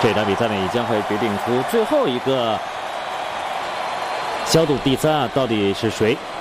这场比赛呢，也将会决定出最后一个小组第3啊，到底是谁？